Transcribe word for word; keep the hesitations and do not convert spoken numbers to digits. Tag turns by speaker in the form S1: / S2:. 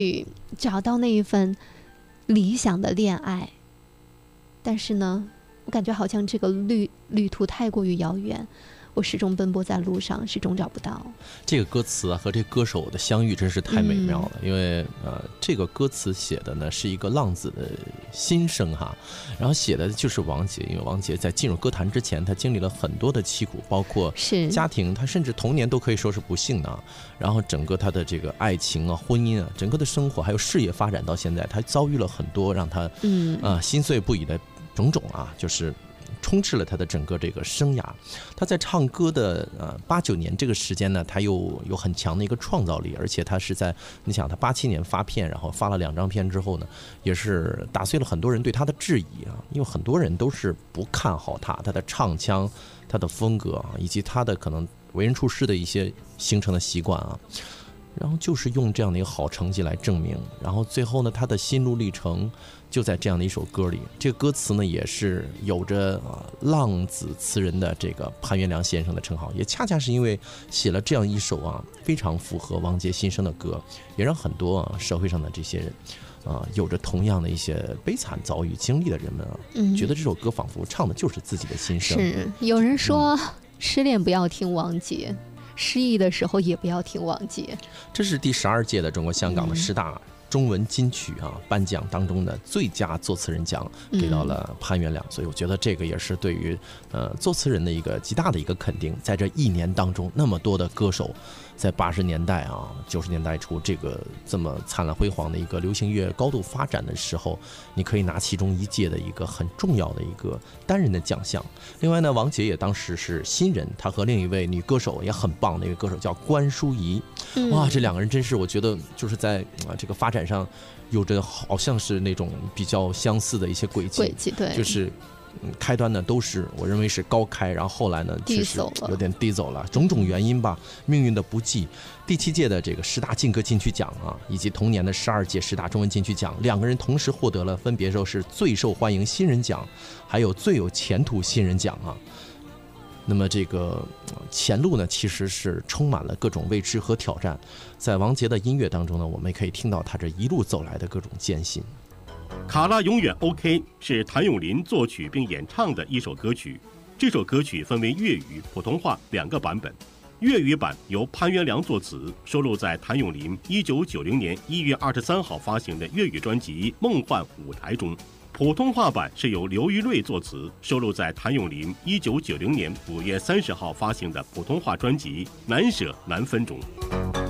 S1: 去找到那一份理想的恋爱，但是呢，我感觉好像这个旅旅途太过于遥远，我始终奔波在路上，始终找不到。
S2: 这个歌词啊和这歌手的相遇真是太美妙了，嗯、因为呃，这个歌词写的呢是一个浪子的心声哈，然后写的就是王杰，因为王杰在进入歌坛之前，他经历了很多的凄苦，包括家庭，他甚至童年都可以说是不幸的啊。然后整个他的这个爱情啊、婚姻啊、整个的生活还有事业发展到现在，他遭遇了很多让他嗯啊、呃、心碎不已的种种啊，就是充斥了他的整个这个生涯。他在唱歌的呃八九年这个时间呢，他又有很强的一个创造力，而且他是在你想他八七年发片，然后发了两张片之后呢，也是打碎了很多人对他的质疑啊，因为很多人都是不看好他，他的唱腔、他的风格啊，以及他的可能为人处事的一些形成的习惯啊。然后就是用这样的一个好成绩来证明，然后最后呢，他的心路历程就在这样的一首歌里。这个歌词呢，也是有着、呃、浪子词人的这个潘元良先生的称号，也恰恰是因为写了这样一首啊非常符合王杰心声的歌，也让很多、啊、社会上的这些人啊、呃，有着同样的一些悲惨遭遇经历的人们啊，嗯、觉得这首歌仿佛唱的就是自己的心声。
S1: 是有人说、嗯、失恋不要听王杰，失意的时候也不要听王杰。
S2: 这是第十二届的中国香港的十大中文金曲啊颁奖当中的最佳作词人奖给到了潘元良、嗯、所以我觉得这个也是对于呃作词人的一个极大的一个肯定。在这一年当中，那么多的歌手在八十年代啊九十年代初这个这么灿烂辉煌的一个流行乐高度发展的时候，你可以拿其中一届的一个很重要的一个单人的奖项。另外呢，王杰也当时是新人，他和另一位女歌手也很棒的一个歌手叫关淑怡、嗯、哇，这两个人真是我觉得就是在啊这个发展上有着好像是那种比较相似的一些轨迹，
S1: 轨迹对，
S2: 就是开端呢都是我认为是高开，然后后来呢确实有点低走了，种种原因吧，命运的不济。第七届的这个十大劲歌金曲奖啊，以及同年的十二届十大中文金曲奖，两个人同时获得了分别都是最受欢迎新人奖，还有最有前途新人奖啊。那么这个前路呢，其实是充满了各种未知和挑战。在王杰的音乐当中呢，我们也可以听到他这一路走来的各种艰辛。
S3: 卡拉永远 OK 是谭咏麟作曲并演唱的一首歌曲。这首歌曲分为粤语、普通话两个版本。粤语版由潘元良作词，收录在谭咏麟一九九零年一月二十三号发行的粤语专辑《梦幻舞台》中。普通话版是由刘玉瑞作词，收录在谭咏麟一九九零年五月三十号发行的普通话专辑《难舍难分》中。